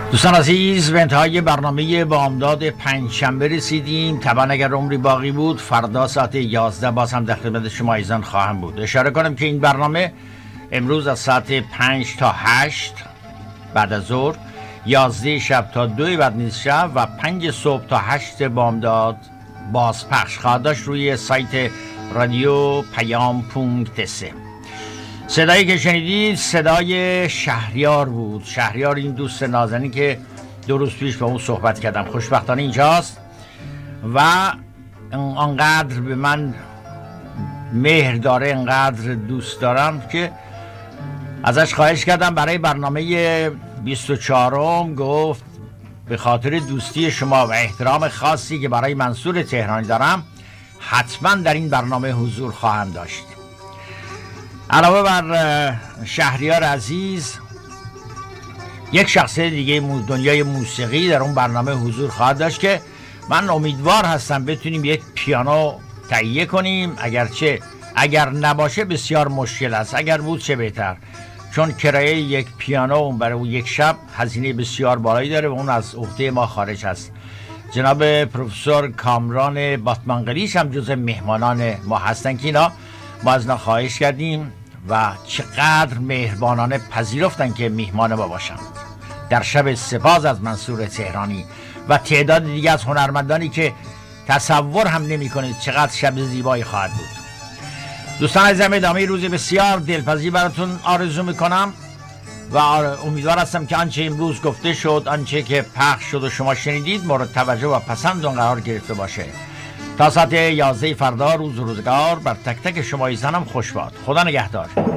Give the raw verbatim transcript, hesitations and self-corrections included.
دوستان عزیز، به انتهای برنامه بامداد پنجشنبه رسیدیم. طبعا اگر عمری باقی بود فردا ساعت یازده باز هم در خدمت شما ایزان خواهم بود. اشاره کنم که این برنامه امروز از ساعت پنج تا هشت بعد از ظهر، یازده شب تا دو بعد نیز شب و پنج صبح تا هشت بامداد بازپخش خواهد داشت روی سایت رادیو پیام پونکت سه. صدایی که شنیدید صدای شهریار بود. شهریار این دوست نازنین که دو روز پیش با اون صحبت کردم خوشبختانه اینجاست و انقدر به من مهر داره، انقدر دوست دارم که ازش خواهش کردم برای برنامه بیست و چهارم. گفت به خاطر دوستی شما و احترام خاصی که برای منصور تهرانی دارم حتما در این برنامه حضور خواهم داشت. علاوه بر شهریار عزیز، یک شخصیت دیگه دنیای موسیقی در اون برنامه حضور خواهد داشت که من امیدوار هستم بتونیم یک پیانو تهیه کنیم. اگرچه اگر نباشه بسیار مشکل است، اگر بود چه بهتر، چون کرایه یک پیانو برای اون یک شب هزینه بسیار بالایی داره و اون از عهده ما خارج است. جناب پروفسور کامران باتمانقلیش هم جز مهمانان ما هستن که اینا ما از اینا خواهش کردیم و چقدر مهربانانه پذیرفتن که میهمان ما باشن در شب سپاس از منصور تهرانی و تعداد دیگه از هنرمندانی که تصور هم نمی کنید چقدر شب زیبایی خواهد بود. دوستان عزیزم، ادامه روز بسیار دلپذیر براتون آرزو میکنم و امیدوار هستم که آنچه امروز گفته شد، آنچه که پخش شد و شما شنیدید مورد توجه و پسند اون قرار گرفته باشه. تا ساعت یازده فردا روز روزگار بر تک تک شما ایزانم خوش باد. خدا نگهدار.